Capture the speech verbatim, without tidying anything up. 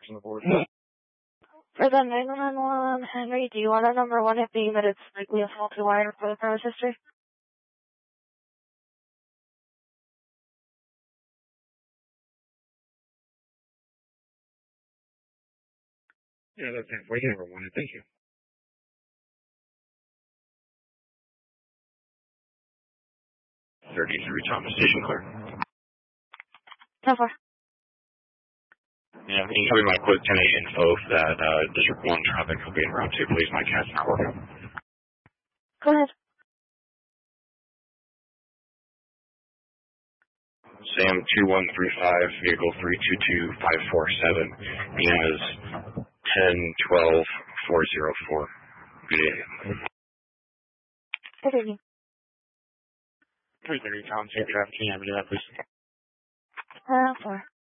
on the board. For the nine one one, Henry, do you want a number one, it being that it's likely a faulty wire for the premise history? Yeah, that's halfway number one, thank you. thirty-three Thomas Station clear. ten four. Yeah, can you tell me my quick ten eight info that uh, District one traffic will be in route two, please? My cat's not working. Go ahead. Sam two one three five, vehicle three two two five four seven, P M is ten twelve four oh four. Good evening. Good evening. three thirty Tom, Safe Traffic, can you have me do that, please? ten four.